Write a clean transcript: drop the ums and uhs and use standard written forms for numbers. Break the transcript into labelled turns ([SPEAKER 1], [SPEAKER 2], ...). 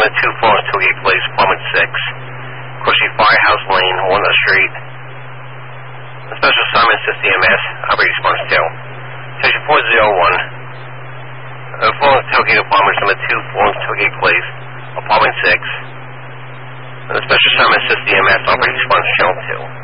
[SPEAKER 1] number 2 Florence Tollgate Place, apartment 6, Cushing Firehouse Lane, Walnut Street. The special assignment assist EMS, operating response 2. Station 401, Florence Tollgate Apartments, number 2 Florence Tollgate Place, apartment 6. The special assignment assist EMS, operating response channel 2.